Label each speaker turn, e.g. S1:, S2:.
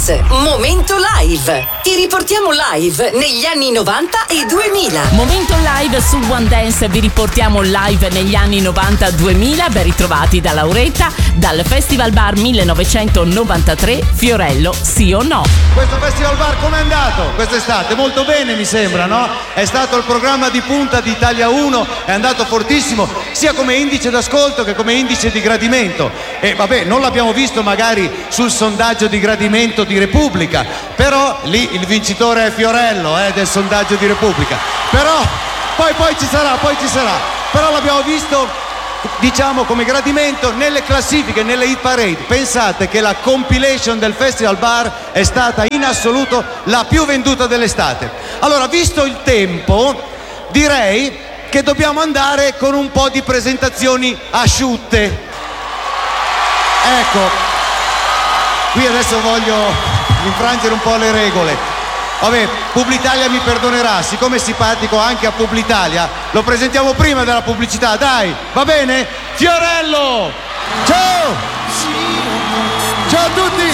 S1: Dance, Momento Live. Ti riportiamo live negli anni 90 e 2000.
S2: Momento Live su One Dance, vi riportiamo live negli anni 90-2000. Ben ritrovati da Lauretta, dal Festival Bar 1993. Fiorello, sì o no?
S3: Questo Festival Bar com'è andato quest'estate? Molto bene, mi sembra, no? È stato il programma di punta di Italia 1, è andato fortissimo, sia come indice d'ascolto che come indice di gradimento. E vabbè, non l'abbiamo visto magari sul sondaggio di gradimento di Repubblica, però lì il vincitore è Fiorello, del sondaggio di Repubblica. Però poi ci sarà. Però l'abbiamo visto, diciamo, come gradimento nelle classifiche, nelle hit parade. Pensate che la compilation del Festival Bar è stata in assoluto la più venduta dell'estate. Allora, visto il tempo, direi che dobbiamo andare con un po' di presentazioni asciutte. Ecco, qui adesso voglio infrangere un po' le regole. Vabbè, Publitalia mi perdonerà, siccome è simpatico anche a Publitalia, lo presentiamo prima della pubblicità, dai, va bene? Fiorello! Ciao! Ciao a tutti!